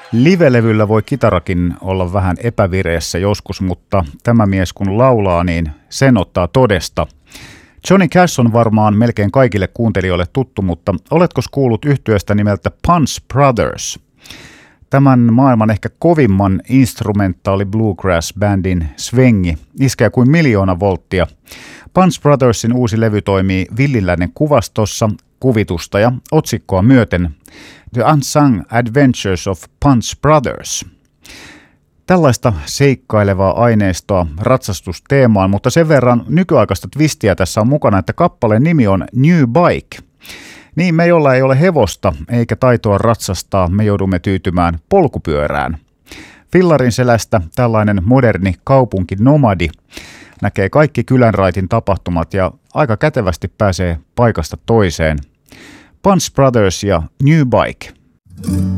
Live-levyllä voi kitarakin olla vähän epävireessä joskus, mutta tämä mies kun laulaa, niin sen ottaa todesta. Johnny Cash on varmaan melkein kaikille kuuntelijoille tuttu, mutta oletko kuullut yhtyeestä nimeltä Punch Brothers? Tämän maailman ehkä kovimman instrumentaali bluegrass-bändin svengi iskee kuin 1,000,000 volttia. Punch Brothersin uusi levy toimii villiläinen kuvastossa, kuvitusta ja otsikkoa myöten The Unsung Adventures of Punch Brothers. Tällaista seikkailevaa aineistoa ratsastusteemaan, mutta sen verran nykyaikaista twistiä tässä on mukana, että kappaleen nimi on New Bike. Niin me, jolla ei ole hevosta eikä taitoa ratsastaa, me joudumme tyytymään polkupyörään. Fillarin selästä tällainen moderni kaupunkinomadi näkee kaikki kylänraitin tapahtumat ja aika kätevästi pääsee paikasta toiseen. Punch Brothers ja New Bike.